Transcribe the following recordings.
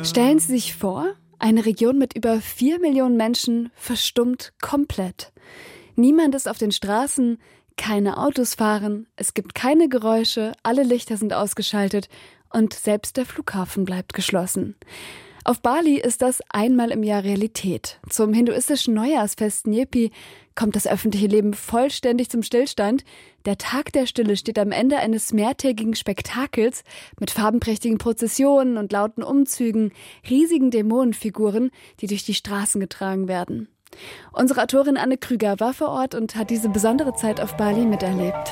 Stellen Sie sich vor, eine Region mit über 4 Millionen Menschen verstummt komplett. Niemand ist auf den Straßen, keine Autos fahren, es gibt keine Geräusche, alle Lichter sind ausgeschaltet und selbst der Flughafen bleibt geschlossen. Auf Bali ist das einmal im Jahr Realität. Zum hinduistischen Neujahrsfest Nyepi kommt das öffentliche Leben vollständig zum Stillstand. Der Tag der Stille steht am Ende eines mehrtägigen Spektakels mit farbenprächtigen Prozessionen und lauten Umzügen, riesigen Dämonenfiguren, die durch die Straßen getragen werden. Unsere Autorin Anne Krüger war vor Ort und hat diese besondere Zeit auf Bali miterlebt.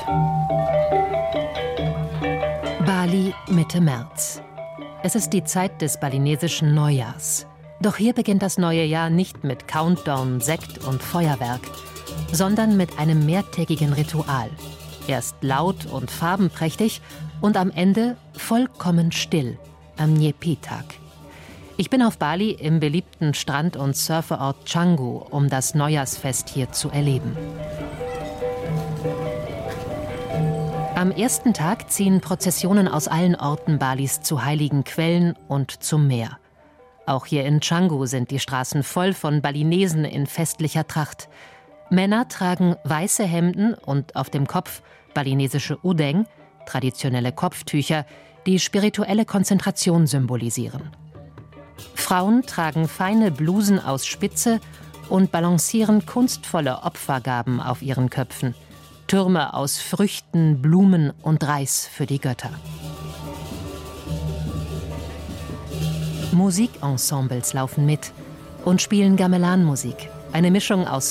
Bali, Mitte März. Es ist die Zeit des balinesischen Neujahrs. Doch hier beginnt das neue Jahr nicht mit Countdown, Sekt und Feuerwerk, sondern mit einem mehrtägigen Ritual. Erst laut und farbenprächtig und am Ende vollkommen still am Nyepi-Tag. Ich bin auf Bali im beliebten Strand- und Surferort Canggu, um das Neujahrsfest hier zu erleben. Am ersten Tag ziehen Prozessionen aus allen Orten Balis zu heiligen Quellen und zum Meer. Auch hier in Canggu sind die Straßen voll von Balinesen in festlicher Tracht. Männer tragen weiße Hemden und auf dem Kopf balinesische Udeng, traditionelle Kopftücher, die spirituelle Konzentration symbolisieren. Frauen tragen feine Blusen aus Spitze und balancieren kunstvolle Opfergaben auf ihren Köpfen. Türme aus Früchten, Blumen und Reis für die Götter. Musikensembles laufen mit und spielen Gamelan-Musik, eine Mischung aus